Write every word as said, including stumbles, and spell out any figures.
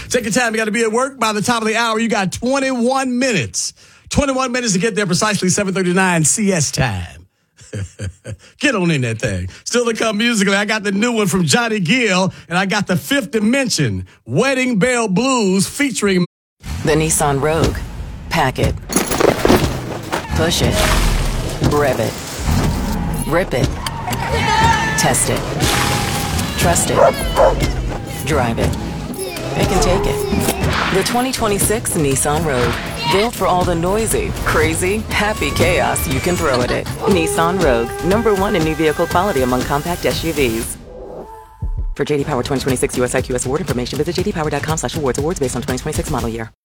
Take your time. You got to be at work by the top of the hour. You got twenty-one minutes. twenty-one minutes to get there, precisely seven thirty-nine C S time. Get on in that thing. Still to come musically, I got the new one from Johnny Gill, and I got the Fifth Dimension, Wedding Bell Blues, featuring the Nissan Rogue. Pack it. Push it. Rev it. Rip it. Test it. Trust it. Drive it. It can take it. The twenty twenty-six Nissan Rogue. Built for all the noisy, crazy, happy chaos you can throw at it. Nissan Rogue, number one in new vehicle quality among compact S U Vs. For J D Power twenty twenty-six U S I Q S award information, visit j d power dot com slash awards. Awards based on twenty twenty-six model year.